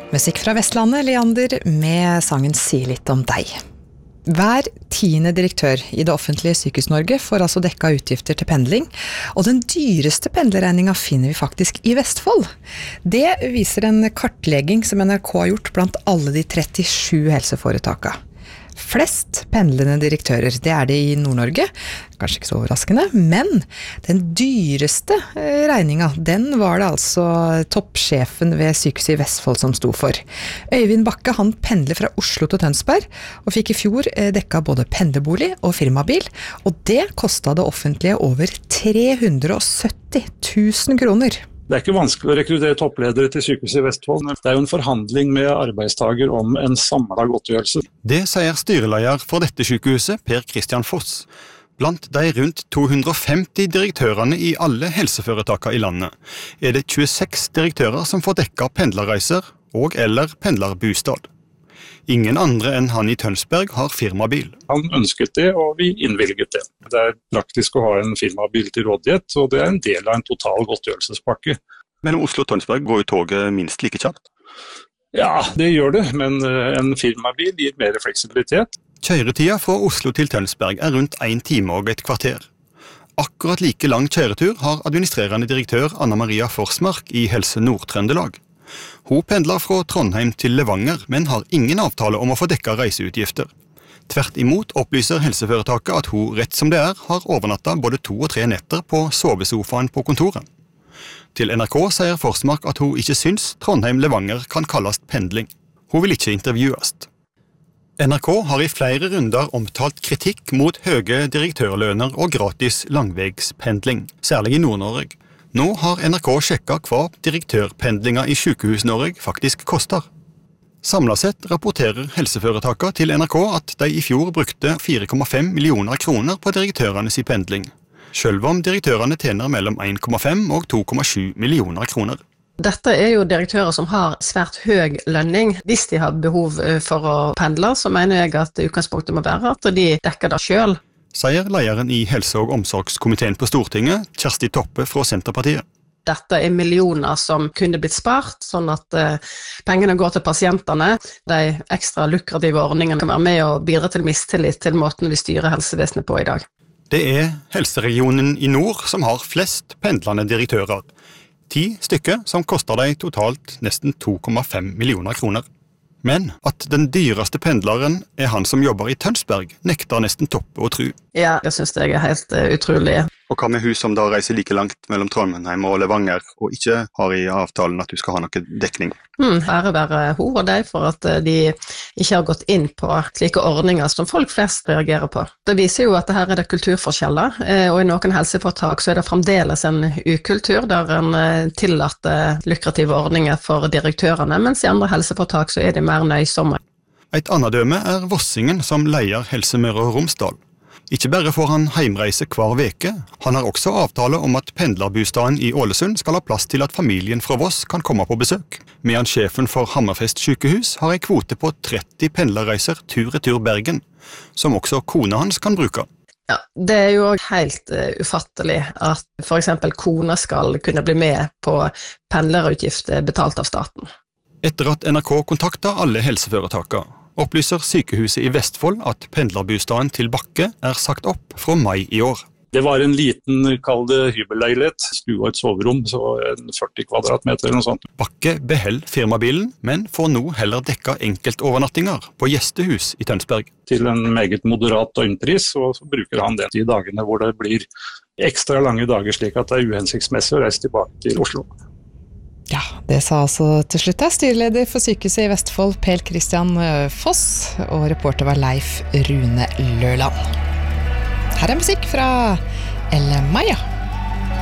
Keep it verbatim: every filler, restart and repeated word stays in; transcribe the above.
Musikk fra Vestlandet, Leander, med sangen «Si litt om deg». Hver tiende direktør i det offentlige Sykehus-Norge får altså dekka utgifter til pendling, og den dyreste pendlerregninga finner vi faktisk i Vestfold. Det viser en kartlegging som N R K har gjort blant alle de trettisju helseforetaka. Flest pendlende direktører, det er det i Nord-Norge, kanskje ikke så overraskende, men den dyreste regninga, den var det altså toppsjefen ved sykehuset i Vestfold som sto for. Øyvind Bakke, han pendler fra Oslo til Tønsberg, og fikk i fjor dekka både pendlerbolig og firmabil, og det kostet det offentlige over tre hundre og sytti tusen kroner. Det er ikke vanskelig å rekruttere toppledere til sykehuset i Vestfold. Det er jo en forhandling med arbeidstager om en samlet godtgjørelse. Det sier styreleder for dette sykehuset, Per Christian Foss. Blant de rundt to hundre og femti direktørene i alle helseforetaka i landet er det tjueseks direktører som får dekka pendlerreiser og eller pendlerbostad. Ingen andre enn han i Tønsberg har firmabil. Han ønsket det, og vi innvilget det. Det er praktisk å ha en firmabil til rådighet, og det er en del av en total godtgjørelsespakke. Mellom Oslo og Tønsberg går jo toget minst like kjapt. Ja, det gjør det, men en firmabil gir mer fleksibilitet. Kjøretida fra Oslo til Tønsberg er rundt en time og et kvarter. Akkurat like lang kjøretur har administrerende direktør Anna Maria Forsmark i Helse Nord-Trøndelag. Hun pendler fra Trondheim til Levanger, men har ingen avtale om å få dekka reiseutgifter. Tvert imot opplyser helseforetaket at hun rett som det er har overnattet både to og tre netter på sovesofaen på kontoret. Til N R K sier Forsmark at hun ikke syns Trondheim-Levanger kan kalles pendling. Hun vil ikke intervjues. N R K har i flere runder omtalt kritikk mot høye direktørlønner og gratis langvegspendling, særlig i Nord-Norge. Nå har N R K sjekket hva direktørpendlinga i Sykehus-Norge faktisk koster. Samlet sett rapporterer helseforetaket til N R K at de i fjor brukte fire komma fem millioner kroner på direktørenes i pendling, selv om direktørene tjener mellom en komma fem og to komma sju millioner kroner. Dette er jo direktører som har svært høy lønning. Hvis de har behov for å pendle, så mener jeg at utgangspunktet må være at de dekker det selv. Sier lederen i Helse- og omsorgskomiteen på Stortinget, Kjersti Toppe fra Senterpartiet. Dette er millioner som kunne blitt spart, sånn at eh, pengene går til pasientene. De ekstra lukrative ordningene kan være med og bidra til mistillit til måten vi styrer helsevesenet på i dag. Det er helseregionen i nord som har flest pendlende direktører. Ti stykker som koster de totalt nesten to komma fem millioner kroner. Men at den dyreste pendleren er han som jobber i Tønsberg, nekter nesten Toppe å tro. Ja, det synes jeg er helt uh, utrolig. Og hva med hun som da reiser like langt mellom Trondheim og Levanger, og ikke har i avtalen at du skal ha noe dekning? Hmm, ære være hun og deg for at de ikke har gått inn på slike ordninger som folk flest reagerer på. Det viser jo at her er det kulturforskjeller, og i noen helseforetak så er det fremdeles en ukultur der en tillater lukrative ordninger for direktørene, mens i andre helseforetak så er de mer nøysomme. Et annet døme er Vossingen som leier Helse Møre og Romsdal. Ikke bare får han heimreise hver veke, han har også avtale om at pendlerbostaden i Ålesund skal ha plass til at familien fra Voss kan komme på besøk, medan sjefen for Hammerfest sykehus har en kvote på tretti pendlerreiser tur-retur Bergen, som også kona hans kan bruke. Ja, det er jo helt uh, ufattelig at for eksempel kona skal kunne bli med på pendlerutgifter betalt av staten. Etter at N R K kontakter alle helseforetakene, opplyser sykehuset i Vestfold at pendlerbostaden til Bakke er sagt opp fra mai i år. Det var en liten, kall det hybelleilighet, stue og et soverom, så en førti kvadratmeter eller noe sånt. Bakke beholder firmabilen, men får nå heller dekka enkeltovernattinger på gjestehus i Tønsberg. Til en meget moderat døgnpris, og så bruker han det de dagene hvor det blir ekstra lange dager, slik at det er uhensiktsmessig å reise tilbake til Oslo. Ja, det sa altså til slutt er styreleder for sykehuset i Vestfold, Per Christian Foss, og reporter var Leif Rune Løland. Her er musikk fra Elle Maya.